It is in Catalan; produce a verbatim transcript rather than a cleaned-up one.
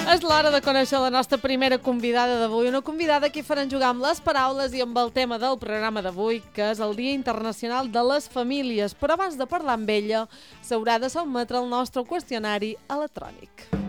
És l'hora de conèixer la nostra primera convidada d'avui, una convidada que farem jugar amb les paraules i amb el tema del programa d'avui, que és el Dia Internacional de les Famílies. Però abans de parlar amb ella, s'haurà de sotmetre el nostre qüestionari electrònic.